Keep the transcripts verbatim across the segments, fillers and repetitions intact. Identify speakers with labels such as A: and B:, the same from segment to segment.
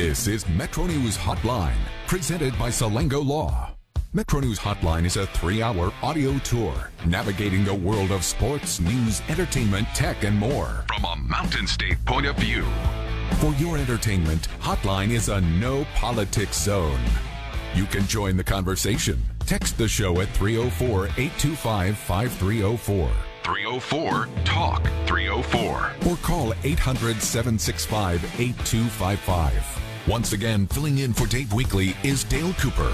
A: This is Metro News Hotline, presented by Salengo Law. Metro News Hotline is a three-hour audio tour navigating the world of sports, news, entertainment, tech, and more from a Mountain State point of view. For your entertainment, Hotline is a no-politics zone. You can join the conversation. Text the show at three oh four, eight two five, five three oh four. three oh four, talk three oh four. Or call eight hundred, seven six five, eight two five five. Once again, filling in for Dave Weekly is Dale Cooper.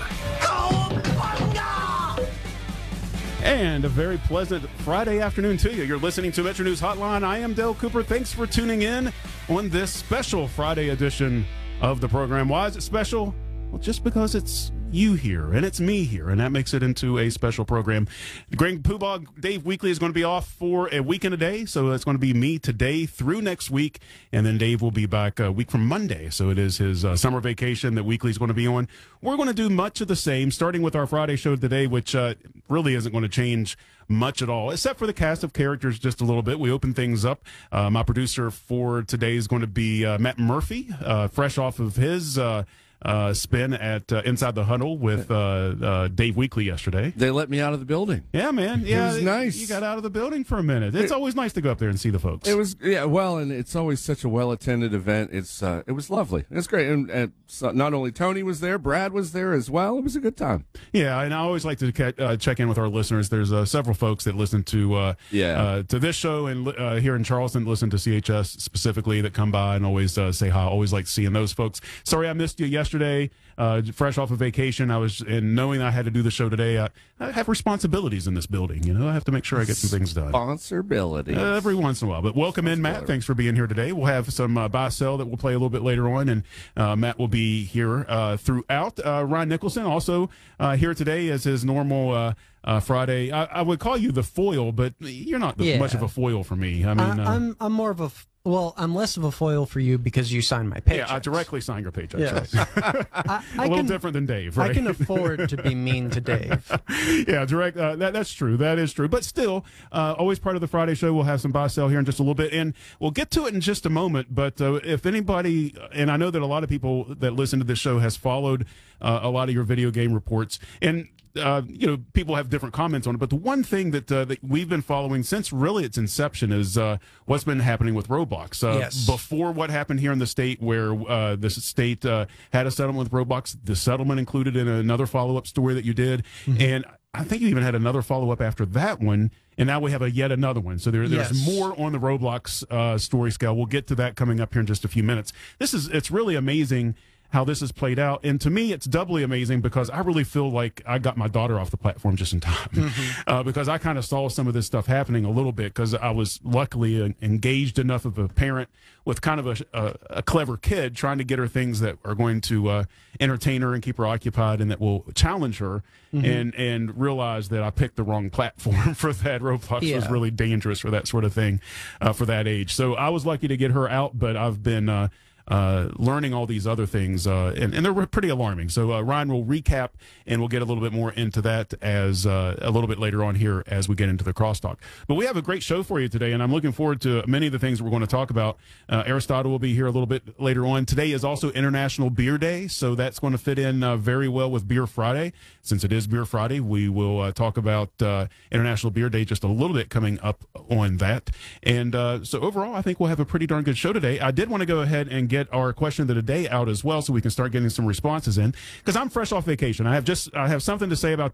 B: And a very pleasant Friday afternoon to you. You're listening to Metro News Hotline. I am Dale Cooper. Thanks for tuning in on this special Friday edition of the program. Why is it special? Well, just because it's you here and it's me here, and that makes it into a special program. Greg Poobah, Dave Weekly is going to be off for a week and a day, so it's going to be me today through next week, and then Dave will be back a week from Monday. So it is his uh, summer vacation that Weekly is going to be on. We're going to do much of the same, starting with our Friday show today, which uh, really isn't going to change much at all, except for the cast of characters just a little bit. We open things up. Uh, my producer for today is going to be uh, Matt Murphy, uh, fresh off of his uh, Uh, spin at uh, Inside the Huddle with uh, uh, Dave Weekly yesterday.
C: They let me out of the building.
B: Yeah, man. Yeah,
C: it was nice.
B: You got out of the building for a minute. It's
C: it,
B: always nice to go up there and see the folks.
C: It was, yeah, well, and it's always such a well-attended event. It's uh, It was lovely. It's great. And, and so not only Tony was there, Brad was there as well. It was a good time.
B: Yeah, and I always like to ca- uh, check in with our listeners. There's uh, several folks that listen to uh,
C: yeah.
B: uh, to this show and uh, here in Charleston, listen to C H S specifically, that come by and always uh, say hi. Always like seeing those folks. Sorry I missed you yesterday. Uh, fresh off of vacation, I was, and knowing I had to do the show today, I, I have responsibilities in this building. You know, I have to make sure I get some things done.
C: Responsibilities.
B: Uh, every once in a while. But welcome in, Matt. Thanks for being here today. We'll have some uh, buy sell that we'll play a little bit later on, and uh, Matt will be here uh, throughout. Uh, Ryan Nicholson also uh, here today as his normal uh, uh, Friday. I, I would call you the foil, but you're not the,
D: yeah.
B: much of a foil for me. I mean,
D: I,
B: uh,
D: I'm I'm more of a f- well, I'm less of a foil for you because you sign my paychecks.
B: yeah, I directly sign your paychecks.
D: Yes.
B: Right?
D: I, I
B: a little
D: can,
B: different than Dave, right?
D: I can afford to be mean to Dave.
B: yeah, direct. Uh, that, that's true. That is true. But still, uh, always part of the Friday show. We'll have some buy sell here in just a little bit, and we'll get to it in just a moment. But uh, if anybody, and I know that a lot of people that listen to this show has followed uh, a lot of your video game reports, and Uh, you know, people have different comments on it, but the one thing that, uh, that we've been following since really its inception is uh, what's been happening with Roblox. Uh,
D: yes.
B: Before what happened here in the state, where uh, the state uh, had a settlement with Roblox, the settlement included in another follow-up story that you did, mm-hmm. and I think you even had another follow-up after that one, and now we have a yet another one. So there, there's
D: yes.
B: more on the Roblox uh, story scale. We'll get to that coming up here in just a few minutes. This is it's really amazing how this has played out. And to me, it's doubly amazing because I really feel like I got my daughter off the platform just in time. Mm-hmm. Uh, because I kind of saw some of this stuff happening a little bit because I was luckily uh, engaged enough of a parent with kind of a, a, a clever kid trying to get her things that are going to uh, entertain her and keep her occupied and that will challenge her, mm-hmm. and, and realize that I picked the wrong platform for that. Roblox yeah. was really dangerous for that sort of thing uh, for that age. So I was lucky to get her out, but I've been uh, Uh, learning all these other things, uh, and, and they're pretty alarming. So uh, Ryan will recap, and we'll get a little bit more into that as uh, a little bit later on here as we get into the crosstalk. But we have a great show for you today, and I'm looking forward to many of the things that we're going to talk about. Uh, Aristotle will be here a little bit later on. Today is also International Beer Day, so that's going to fit in uh, very well with Beer Friday. Since it is Beer Friday, we will uh, talk about uh, International Beer Day just a little bit coming up on that. And uh, so overall, I think we'll have a pretty darn good show today. I did want to go ahead and get our question of the day out as well, so we can start getting some responses in, because I'm fresh off vacation. I have just I have something to say about